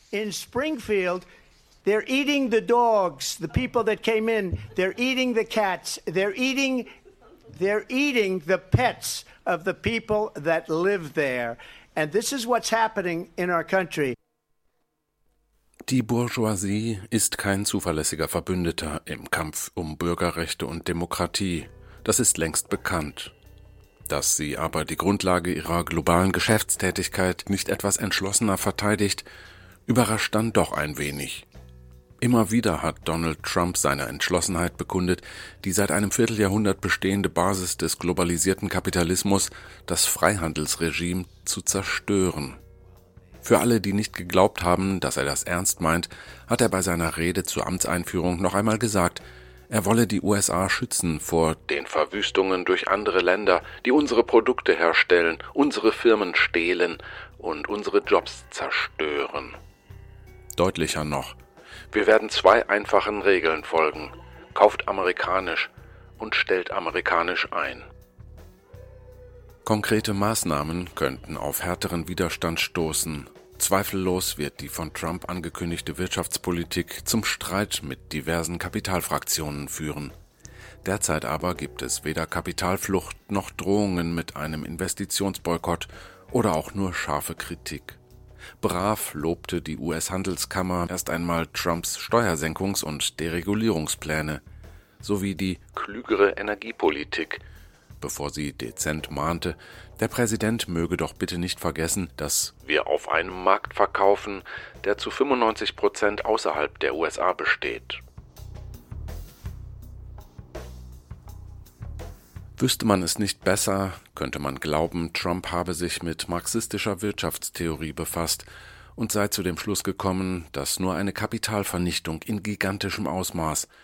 In Springfield, they're eating the dogs, the people that came in. They're eating the cats. They're eating the pets of the people that live there. And this is what's happening in our country. Die Bourgeoisie ist kein zuverlässiger Verbündeter im Kampf um Bürgerrechte und Demokratie. Das ist längst bekannt. Dass sie aber die Grundlage ihrer globalen Geschäftstätigkeit nicht etwas entschlossener verteidigt, überrascht dann doch ein wenig. Immer wieder hat Donald Trump seine Entschlossenheit bekundet, die seit einem Vierteljahrhundert bestehende Basis des globalisierten Kapitalismus, das Freihandelsregime, zu zerstören. Für alle, die nicht geglaubt haben, dass er das ernst meint, hat er bei seiner Rede zur Amtseinführung noch einmal gesagt, er wolle die USA schützen vor den Verwüstungen durch andere Länder, die unsere Produkte herstellen, unsere Firmen stehlen und unsere Jobs zerstören. Deutlicher noch, wir werden 2 einfachen Regeln folgen. Kauft amerikanisch und stellt amerikanisch ein. Konkrete Maßnahmen könnten auf härteren Widerstand stoßen. Zweifellos wird die von Trump angekündigte Wirtschaftspolitik zum Streit mit diversen Kapitalfraktionen führen. Derzeit aber gibt es weder Kapitalflucht noch Drohungen mit einem Investitionsboykott oder auch nur scharfe Kritik. Brav lobte die US-Handelskammer erst einmal Trumps Steuersenkungs- und Deregulierungspläne sowie die klügere Energiepolitik, bevor sie dezent mahnte, der Präsident möge doch bitte nicht vergessen, dass wir auf einem Markt verkaufen, der zu 95% außerhalb der USA besteht. Wüsste man es nicht besser, könnte man glauben, Trump habe sich mit marxistischer Wirtschaftstheorie befasst und sei zu dem Schluss gekommen, dass nur eine Kapitalvernichtung in gigantischem Ausmaß